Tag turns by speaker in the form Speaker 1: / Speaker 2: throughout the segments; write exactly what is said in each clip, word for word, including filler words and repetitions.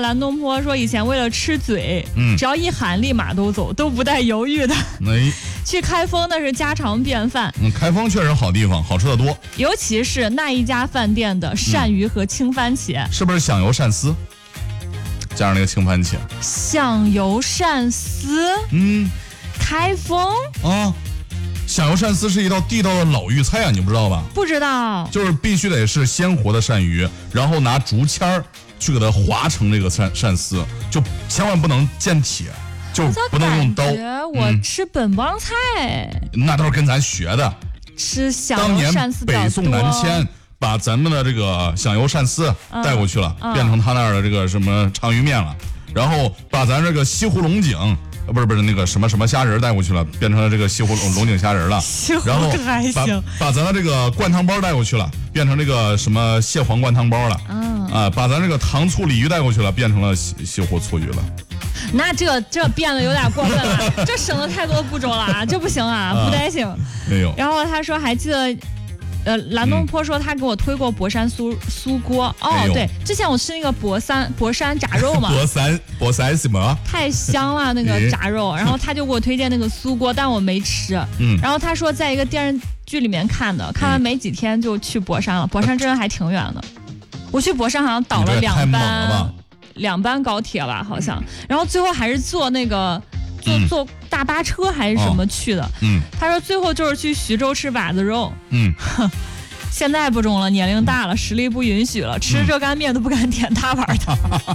Speaker 1: 蓝东坡说以前为了吃嘴，嗯，只要一喊立马都走，都不带犹豫的。
Speaker 2: 哎，
Speaker 1: 去开封那是家常便饭。
Speaker 2: 嗯，开封确实好地方，好吃的多。
Speaker 1: 尤其是那一家饭店的鳝鱼和青番茄，
Speaker 2: 嗯、是不是响油鳝丝加上那个青番茄？
Speaker 1: 响油鳝丝，
Speaker 2: 嗯，
Speaker 1: 开封
Speaker 2: 啊。响油鳝丝是一道地道的老豫菜啊，你不知道吧？
Speaker 1: 不知道，
Speaker 2: 就是必须得是鲜活的鳝鱼，然后拿竹签儿去给它划成这个鳝鳝丝，就千万不能见铁，就不能用刀。
Speaker 1: 我吃本帮菜、
Speaker 2: 嗯，那都是跟咱学的。
Speaker 1: 吃响油鳝丝比较多。
Speaker 2: 当年北宋南迁，把咱们的这个响油鳝丝带过去了，嗯、变成他那儿的这个什么长鱼面了，然后把咱这个西湖龙井。不是不是那个什么什么虾仁带过去了，变成了这个西湖龙龙井虾仁了。然后把把咱的这个灌汤包带过去了，变成这个什么蟹黄灌汤包了。嗯啊，把咱这个糖醋鲤鱼带过去了，变成了西西湖醋鱼了。
Speaker 1: 那这这变得有点过分了，这省了太多步骤了啊，这不行啊，不带行。
Speaker 2: 没有。
Speaker 1: 然后他说还记得。呃，蓝东坡说他给我推过博山酥酥锅哦，
Speaker 2: 哎、
Speaker 1: 对，之前我吃那个博山博山炸肉嘛，
Speaker 2: 博山博山什么？
Speaker 1: 太香了那个炸肉，然后他就给我推荐那个酥锅，但我没吃。嗯，然后他说在一个电视剧里面看的，看完没几天就去博山了，博山真的还挺远的，我去博山好像倒了两班两班高铁吧，好像，然后最后还是坐那个。坐坐大巴车还是什么去的？嗯，他说最后就是去徐州吃把子肉。嗯，现在不中了，年龄大了，实力不允许了，吃热干面都不敢点大碗的。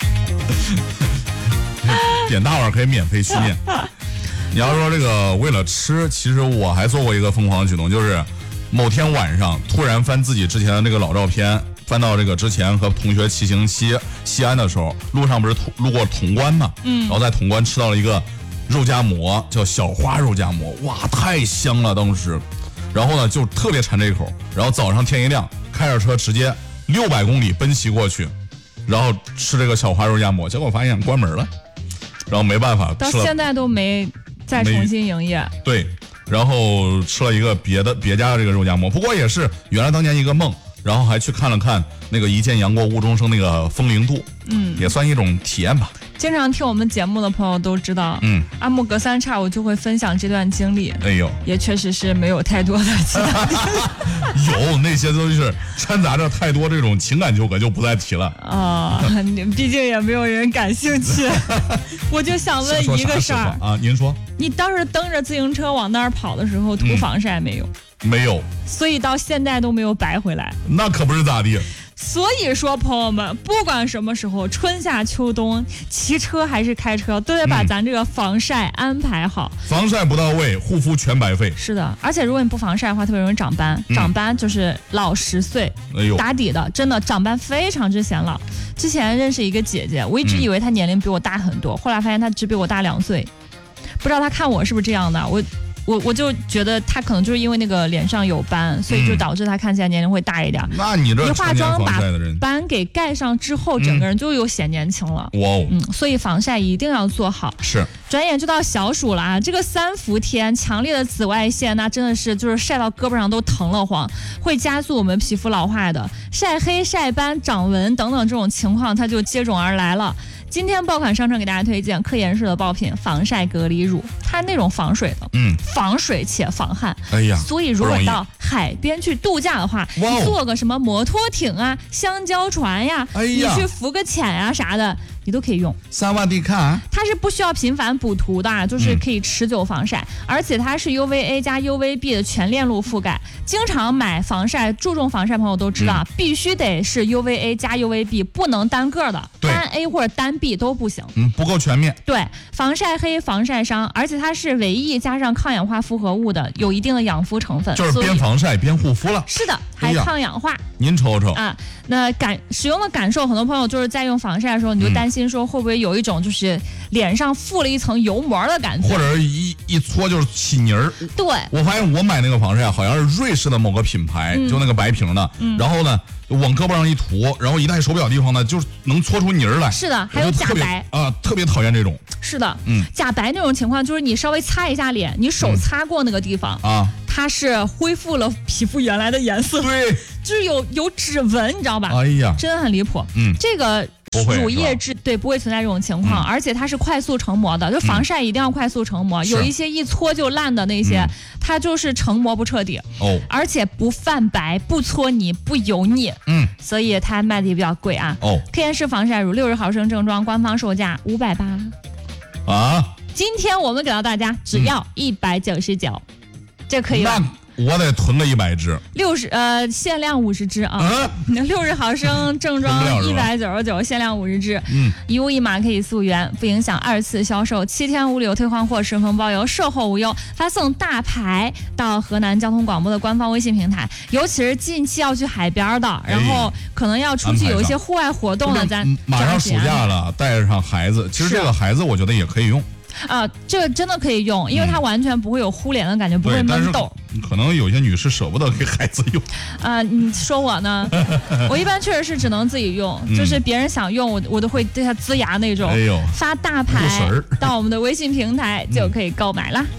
Speaker 2: 点大碗可以免费续面。你要说这个为了吃，其实我还做过一个疯狂的举动，就是某天晚上突然翻自己之前的那个老照片。翻到这个之前和同学骑行西西安的时候，路上不是路过潼关嘛，嗯，然后在潼关吃到了一个肉夹馍，叫小花肉夹馍，哇，太香了当时。然后呢，就特别馋这一口，然后早上天一亮，开着车直接六百公里奔袭过去，然后吃这个小花肉夹馍，结果发现关门了，然后没办法，
Speaker 1: 到现在都没再重新营业。
Speaker 2: 对，然后吃了一个别的别家的这个肉夹馍，不过也是原来当年一个梦。然后还去看了看那个一见阳过雾中生那个风铃渡，嗯，也算一种体验吧。
Speaker 1: 经常听我们节目的朋友都知道，嗯，阿木隔三差五就会分享这段经历。
Speaker 2: 哎呦，
Speaker 1: 也确实是没有太多的其他
Speaker 2: 有那些都是掺杂着太多这种情感纠葛，就不再提了
Speaker 1: 啊。毕竟也没有人感兴趣。我就想问一个事儿
Speaker 2: 啊，您说，
Speaker 1: 你当时蹬着自行车往那儿跑的时候，涂防晒没有？
Speaker 2: 嗯没有，
Speaker 1: 所以到现在都没有白回来。
Speaker 2: 那可不是咋地。
Speaker 1: 所以说，朋友们，不管什么时候，春夏秋冬，骑车还是开车，都得把咱这个防晒安排好。
Speaker 2: 嗯、防晒不到位，护肤全白费。
Speaker 1: 是的，而且如果你不防晒的话，特别容易长斑。嗯、长斑就是老十岁，哎呦，打底的，真的长斑非常之显老。之前认识一个姐姐，我一直以为她年龄比我大很多，嗯、后来发现她只比我大两岁。不知道她看我是不是这样的？我。我我就觉得他可能就是因为那个脸上有斑，所以就导致他看起来年龄会大一点。
Speaker 2: 嗯、那你这
Speaker 1: 一化妆把斑给盖上之后，整个人就又显年轻了。哇、嗯，嗯，所以防晒一定要做好。
Speaker 2: 是。
Speaker 1: 转眼就到小暑了啊！这个三伏天，强烈的紫外线那真的是就是晒到胳膊上都疼了慌，会加速我们皮肤老化的，晒黑、晒斑、长纹等等这种情况，它就接踵而来了。今天爆款商城给大家推荐科颜氏的爆品防晒隔离乳，它那种防水的，嗯，防水且防汗。哎呀，所以如果到海边去度假的话，你坐个什么摩托艇啊、香蕉船呀，哎呀，你去浮个潜呀啥的，你都可以用。
Speaker 2: 萨瓦迪卡，
Speaker 1: 它是不需要频繁补涂的，就是可以持久防晒，嗯、而且它是 U V A 加 U V B 的全链路覆盖。经常买防晒、注重防晒朋友都知道，嗯、必须得是 U V A 加 U V B， 不能单个的，单 A 或者单 B 都不行。
Speaker 2: 嗯，不够全面。
Speaker 1: 对，防晒黑、防晒伤，而且它是维 E 加上抗氧化复合物的，有一定的养肤成分，
Speaker 2: 就是边防晒边护肤了。
Speaker 1: 是的，还抗氧化。哎、
Speaker 2: 您瞅瞅
Speaker 1: 啊，那感使用的感受，很多朋友就是在用防晒的时候，你就担心说会不会有一种就是脸上附了一层油膜的感觉，
Speaker 2: 或者一一搓就是起泥儿。
Speaker 1: 对，
Speaker 2: 我发现我买那个防晒好像是瑞士的某个品牌，嗯、就那个白瓶的，嗯、然后呢往胳膊上一涂，然后一戴手表的地方呢，就是能搓出泥儿来。
Speaker 1: 是的，还有假白
Speaker 2: 啊，特别讨厌这种。
Speaker 1: 是的，嗯，假白那种情况就是你稍微擦一下脸，你手擦过那个地方、嗯、啊，它是恢复了皮肤原来的颜色。
Speaker 2: 对，
Speaker 1: 就是有有指纹，你知道吧？
Speaker 2: 哎呀，
Speaker 1: 真的很离谱。嗯，这个乳液质，对，不会存在这种情况，嗯、而且它是快速成膜的，就防晒一定要快速成膜，嗯、有一些一搓就烂的那些，嗯、它就是成膜不彻底，哦，而且不泛白、不搓泥、不油腻，嗯，所以它卖的也比较贵啊。哦，科颜氏防晒乳六十毫升正装，官方售价五百八，啊，今天我们给到大家只要一百九十九，这可以吧？
Speaker 2: 我得囤了一百支，
Speaker 1: 六十呃限量五十支啊，六十、啊、毫升正装一百九十九，限量五十支，嗯，一物一码可以溯源，不影响二次销售，七天无理由退换货，顺丰包邮，售后无忧，发送大牌到河南交通广播的官方微信平台，尤其是近期要去海边的，然后可能要出去有一些户外活动的，咱
Speaker 2: 马上暑假了，带上孩子，其实这个孩子我觉得也可以用。
Speaker 1: 啊，这个真的可以用，因为它完全不会有糊脸的感觉，嗯、不会闷痘。
Speaker 2: 可能有些女士舍不得给孩子用。
Speaker 1: 啊，你说我呢？我一般确实是只能自己用，嗯、就是别人想用我，我都会对它呲牙那种。哎呦，发大牌到我们的微信平台就可以购买了。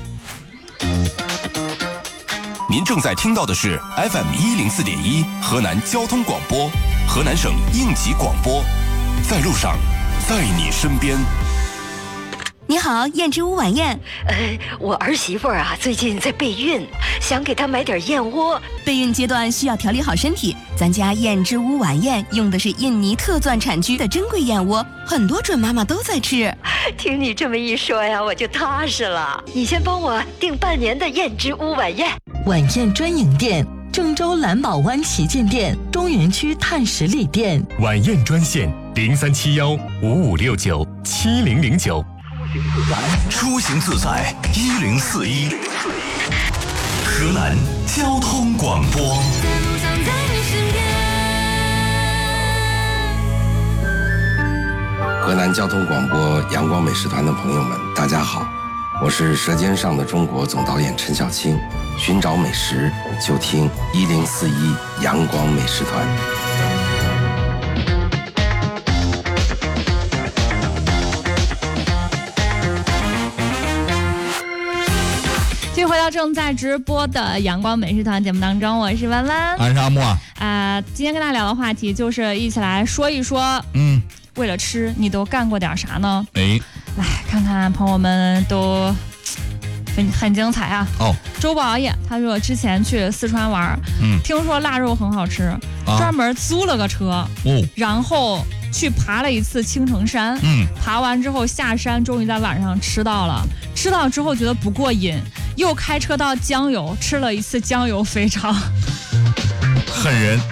Speaker 3: 您正在听到的是 F M 一零四点一河南交通广播，河南省应急广播，在路上，在你身边。
Speaker 4: 你好，燕之屋晚宴。
Speaker 5: 呃，我儿媳妇啊，最近在备孕，想给她买点燕窝。
Speaker 4: 备孕阶段需要调理好身体，咱家燕之屋晚宴用的是印尼特钻产区的珍贵燕窝，很多准妈妈都在吃。
Speaker 5: 听你这么一说呀，我就踏实了。你先帮我订半年的燕之屋晚宴。
Speaker 6: 晚宴专营店：郑州蓝宝湾旗舰店、中原区碳十里店。
Speaker 7: 晚宴专线：零三七幺五五六九七零零九。
Speaker 3: 出行自在一零四一，河南交通广播。
Speaker 8: 河南交通广播阳光美食团的朋友们，大家好，我是《舌尖上的中国》总导演陈小青。寻找美食就听一零四一阳光美食团。
Speaker 1: 继续回到正在直播的阳光美食团节目当中，我是弯弯，
Speaker 2: 俺是阿木啊。
Speaker 1: 啊、呃，今天跟大家聊的话题就是一起来说一说，嗯，为了吃你都干过点啥呢？哎，来看看朋友们都很很精彩啊。哦，周不熬夜，他说之前去四川玩，嗯，听说腊肉很好吃，啊、专门租了个车，哦，然后去爬了一次青城山，嗯，爬完之后下山，终于在晚上吃到了，吃到之后觉得不过瘾。又开车到江油吃了一次江油肥肠，
Speaker 2: 狠人，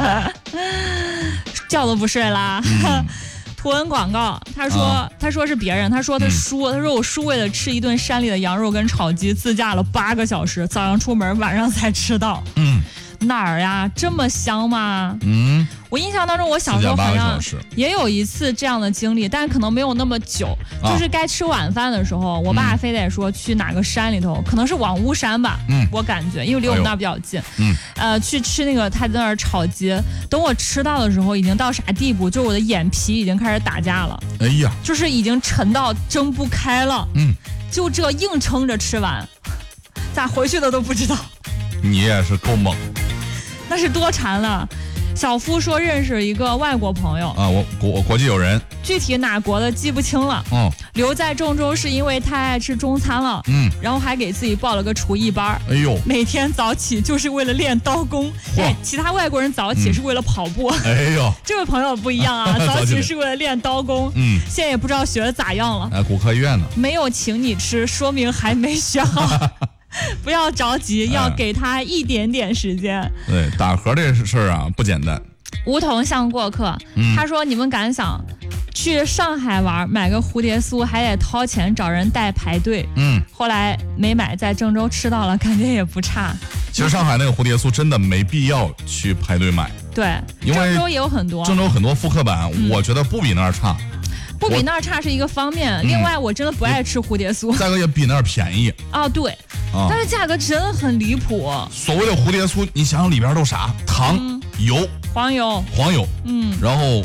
Speaker 1: 觉都不睡啦。嗯、图文广告，他说、啊、他说是别人，他说他叔，嗯、他说我叔为了吃一顿山里的羊肉跟炒鸡，自驾了八个小时，早上出门，晚上才吃到。嗯，哪儿呀？这么香吗？嗯。我印象当中，我小时候好像也有一次这样的经历，但可能没有那么久。啊、就是该吃晚饭的时候，我爸非得说去哪个山里头，嗯、可能是网屋山吧，嗯，我感觉，因为离我们那儿比较近，嗯，呃，去吃那个他在那儿炒鸡。等我吃到的时候，已经到啥地步？就我的眼皮已经开始打架了。哎呀，就是已经沉到睁不开了。嗯，就这硬撑着吃完，咋回去的都不知道。
Speaker 2: 你也是够猛，
Speaker 1: 那是多馋了。小夫说认识一个外国朋友
Speaker 2: 啊，我国国际友人，
Speaker 1: 具体哪国的记不清了。哦，留在郑州是因为太爱吃中餐了，嗯，然后还给自己报了个厨艺班。哎呦，每天早起就是为了练刀工。哎，其他外国人早起是为了跑步。嗯、哎呦，这位朋友不一样啊，早起是为了练刀工。嗯，现在也不知道学的咋样了。
Speaker 2: 哎，骨科医院呢？
Speaker 1: 没有请你吃，说明还没学好。不要着急，要给他一点点时间。哎、
Speaker 2: 对，打盒这事儿啊不简单。
Speaker 1: 梧桐像过客，嗯、他说你们敢想去上海玩，买个蝴蝶酥还得掏钱找人代排队。嗯，后来没买，在郑州吃到了，感觉也不差。
Speaker 2: 其实上海那个蝴蝶酥真的没必要去排队买。
Speaker 1: 对，因为郑州也有很多，
Speaker 2: 郑州很多复刻版，嗯、我觉得不比那儿差。
Speaker 1: 不比那儿差是一个方面，另外我真的不爱吃蝴蝶酥，
Speaker 2: 价格也比那儿便宜。
Speaker 1: 哦，对，啊、但是价格真的很离谱。
Speaker 2: 所谓的蝴蝶酥，你想想里边都啥？糖、嗯、油、
Speaker 1: 黄油、
Speaker 2: 黄油，嗯，然后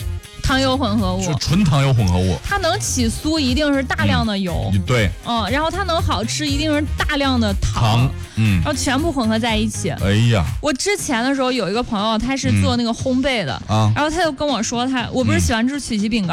Speaker 1: 糖油混合物，
Speaker 2: 就纯糖油混合物。
Speaker 1: 它能起酥，一定是大量的油。
Speaker 2: 嗯、对，
Speaker 1: 嗯，然后它能好吃，一定是大量的糖。
Speaker 2: 糖，嗯，
Speaker 1: 然后全部混合在一起。
Speaker 2: 哎呀，
Speaker 1: 我之前的时候有一个朋友，他是做那个烘焙的，
Speaker 2: 嗯、啊，
Speaker 1: 然后他就跟我说他，我不是喜欢吃曲奇饼干。